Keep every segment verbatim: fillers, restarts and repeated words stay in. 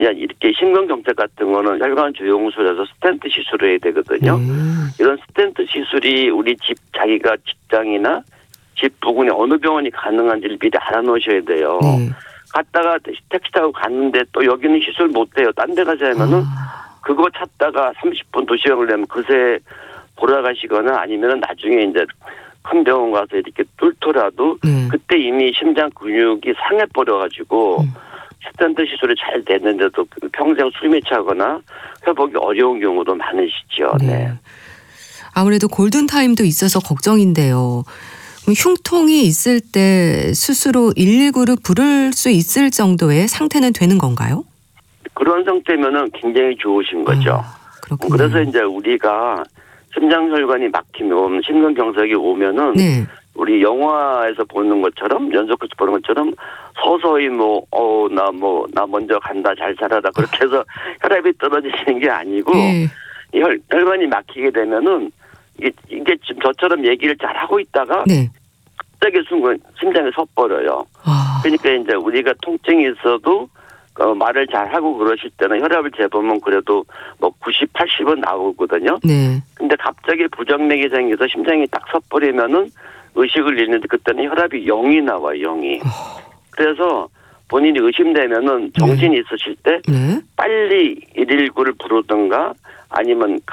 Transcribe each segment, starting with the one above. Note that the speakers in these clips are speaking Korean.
그냥 이렇게 심근경색 같은 거는 혈관 조영술에서 스텐트 시술을 해야 되거든요. 음. 이런 스텐트 시술이 우리 집 자기가 직장이나 집 부근에 어느 병원이 가능한지를 미리 알아놓으셔야 돼요. 네. 갔다가 택시 타고 갔는데 또 여기는 시술 못해요. 딴 데 가자 하면은 아. 그거 찾다가 삼십 분, 두 시간 걸리면 그새 돌아가시거나 아니면 나중에 이제 큰 병원 가서 이렇게 뚫더라도 네. 그때 이미 심장 근육이 상해버려가지고 음. 스텐트 시술이 잘 됐는데도 평생 숨이 차거나 회복이 어려운 경우도 많으시죠. 네. 네. 아무래도 골든타임도 있어서 걱정인데요. 그럼 흉통이 있을 때 스스로 일일구를 부를 수 있을 정도의 상태는 되는 건가요? 그런 상태면은 굉장히 좋으신 거죠. 아, 그렇군요. 그래서 이제 우리가 심장혈관이 막히면 심근경색이 오면은 네. 우리 영화에서 보는 것처럼 연속해서 보는 것처럼 서서히 뭐 어 나 뭐 나 먼저 간다 잘 살아라 그렇게 해서 혈압이 떨어지시는 게 아니고 네. 이 혈, 혈관이 막히게 되면은 이게, 이게 지금 저처럼 얘기를 잘 하고 있다가 네. 갑자기 순간 심장이 섰버려요. 아. 그러니까 이제 우리가 통증이 있어도 어, 말을 잘 하고 그러실 때는 혈압을 재보면 그래도 뭐 구십, 팔십은 나오거든요. 네. 근데 갑자기 부정맥이 생겨서 심장이 딱 섰버리면은 의식을 잃는데 그때는 혈압이 영이 나와요, 영이. 그래서 본인이 의심되면은 정신이 네. 있으실 때 네. 빨리 일일구를 부르든가 아니면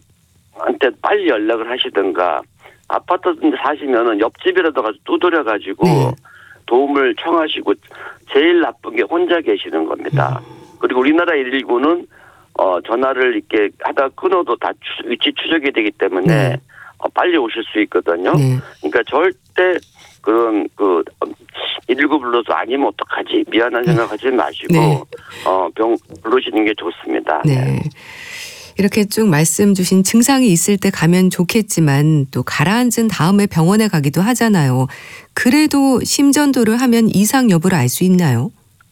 가족한테 빨리 연락을 하시든가 아파트 사시면은 옆집이라도 가서 두드려가지고 네. 도움을 청하시고 제일 나쁜 게 혼자 계시는 겁니다. 음. 그리고 우리나라 일일구는 어, 전화를 이렇게 하다 끊어도 다 추, 위치 추적이 되기 때문에 네. 어, 빨리 오실 수 있거든요. 네. 그러니까 절대 그런 그 일일구 불러서 아니면 어떡하지 미안한 생각하지 마시고 네. 어, 병 부르시는 게 좋습니다. 네. 이렇게 쭉 말씀 주신 증상이 있을 때 가면 좋겠지만 또 가라앉은 다음에 병원에 가기도 하잖아요. 그래도 심전도를 하면 이상 여부를 알 수 있나요?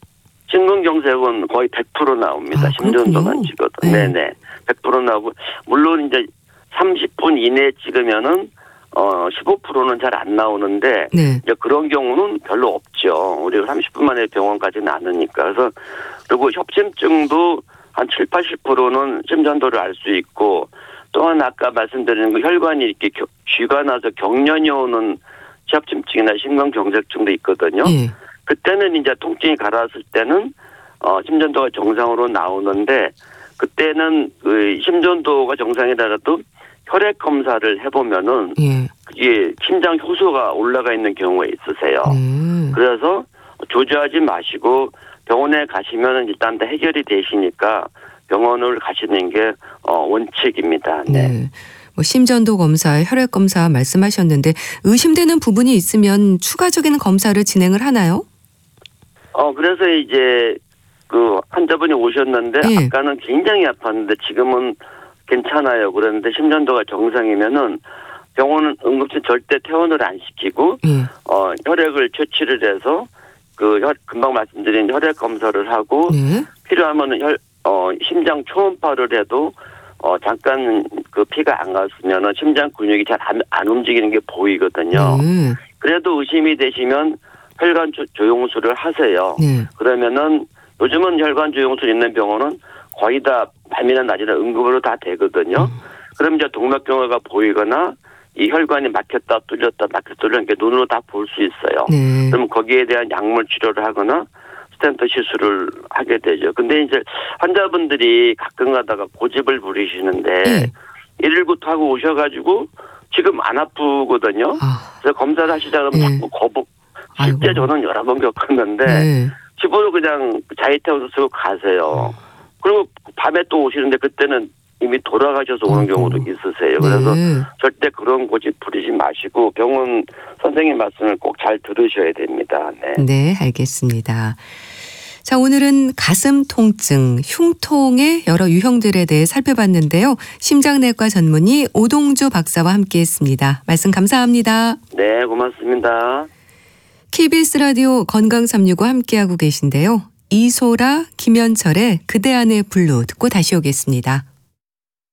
심근경색은 거의 백 퍼센트 나옵니다. 아, 심전도만 찍어도. 네. 네네. 백 퍼센트 나오고 물론 이제 삼십 분 이내에 찍으면은 어 십오 퍼센트는 잘 안 나오는데 네. 이제 그런 경우는 별로 없죠. 우리가 삼십 분 만에 병원까지는 않으니까. 그래서 그리고 협심증도 한 칠, 팔십 퍼센트는 심전도를 알 수 있고 또 하나 아까 말씀드린 그 혈관이 이렇게 겨, 쥐가 나서 경련이 오는 협심증이나 심근경색증도 있거든요. 예. 그때는 이제 통증이 가라앉을 때는 어 심전도가 정상으로 나오는데 그때는 그 심전도가 정상이라도 혈액 검사를 해보면은 예. 이게 심장 효소가 올라가 있는 경우가 있으세요. 음. 그래서 조절하지 마시고 병원에 가시면은 일단 다 해결이 되시니까 병원을 가시는 게 어, 원칙입니다. 네. 네. 뭐 심전도 검사, 혈액 검사 말씀하셨는데 의심되는 부분이 있으면 추가적인 검사를 진행을 하나요? 어 그래서 이제 그 환자분이 오셨는데 예. 아까는 굉장히 아팠는데 지금은 괜찮아요. 그런데 심전도가 정상이면은 병원은 응급실 절대 퇴원을 안 시키고 예. 어 혈액을 채취를 해서 그 혈, 금방 말씀드린 혈액 검사를 하고 네. 필요하면은 혈, 어 심장 초음파를 해도 어 잠깐 그 피가 안 갔으면은 심장 근육이 잘 안 안 움직이는 게 보이거든요. 네. 그래도 의심이 되시면 혈관 조, 조영술을 하세요. 네. 그러면은 요즘은 혈관 조영술 있는 병원은 거의 다 밤이나 낮이나 응급으로 다 되거든요. 음. 그럼 이제 동맥경화가 보이거나 이 혈관이 막혔다 뚫렸다 막혔다 뚫렸다 이렇게 눈으로 다 볼 수 있어요. 네. 그럼 거기에 대한 약물 치료를 하거나 스텐트 시술을 하게 되죠. 근데 이제 환자분들이 가끔 가다가 고집을 부리시는데 예. 일일구 타고 오셔가지고 지금 안 아프거든요. 아. 그래서 검사를 하시자 그러면 예. 자꾸 거북. 실제 아이고. 저는 여러 번 겪었는데 네. 집으로 그냥 자이태워서 쓰고 가세요. 그리고 밤에 또 오시는데 그때는 이미 돌아가셔서 오는 아이고. 경우도 있으세요. 그래서 네. 절대 그런 고집 부리지 마시고 병원 선생님 말씀을 꼭 잘 들으셔야 됩니다. 네. 네, 알겠습니다. 자, 오늘은 가슴 통증, 흉통의 여러 유형들에 대해 살펴봤는데요. 심장내과 전문의 오동주 박사와 함께했습니다. 말씀 감사합니다. 네, 고맙습니다. 케이비에스 라디오 건강삼육오 함께하고 계신데요. 이소라, 김현철의 그대 안의 블루 듣고 다시 오겠습니다.